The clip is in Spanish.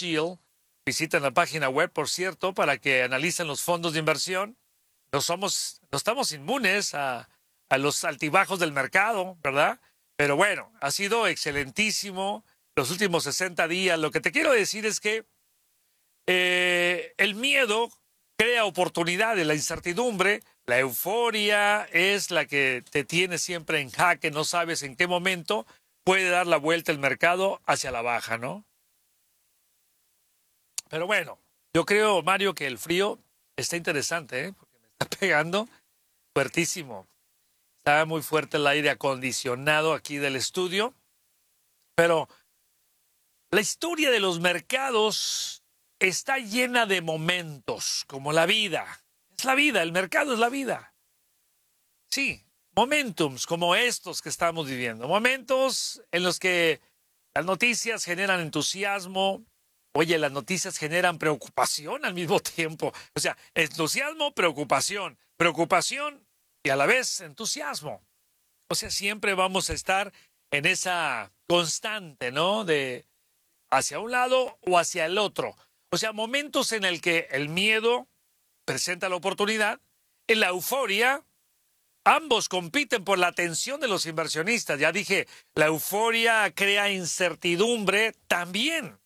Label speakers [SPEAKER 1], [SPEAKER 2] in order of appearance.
[SPEAKER 1] Shield. Visiten la página web, por cierto, para que analicen los fondos de inversión. No estamos inmunes a los altibajos del mercado, ¿verdad? Pero bueno, ha sido excelentísimo los últimos 60 días. Lo que te quiero decir es que el miedo crea oportunidades, la incertidumbre, la euforia es la que te tiene siempre en jaque, no sabes en qué momento puede dar la vuelta el mercado hacia la baja, ¿no? Pero bueno, yo creo, Mario, que el frío está interesante, ¿eh? Porque me está pegando fuertísimo. Está muy fuerte el aire acondicionado aquí del estudio, pero la historia de los mercados está llena de momentos, como la vida. Es la vida, el mercado es la vida. Sí, momentums como estos que estamos viviendo. Momentos en los que las noticias generan entusiasmo. Oye, las noticias generan preocupación al mismo tiempo. O sea, entusiasmo, preocupación. Preocupación y a la vez entusiasmo. O sea, siempre vamos a estar en esa constante, ¿no? De hacia un lado o hacia el otro. O sea, momentos en el que el miedo presenta la oportunidad, en la euforia, ambos compiten por la atención de los inversionistas. Ya dije, la euforia crea incertidumbre también.